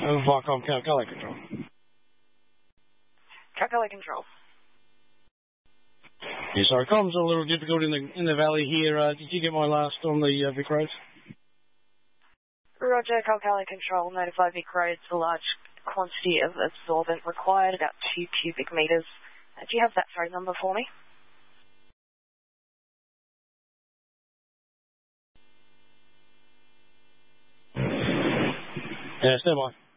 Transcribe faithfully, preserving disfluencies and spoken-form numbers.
Uh, Viacom Calculi Control. Calculi Control. Yeah, sorry, comms are a little difficult in the in the valley here. Uh, did you get my last on the uh, Vic Roads? Roger, Calculi Control. Notify Vic Roads a large quantity of absorbent required, about two cubic meters. Uh, do you have that phone number for me? Yeah, stand by.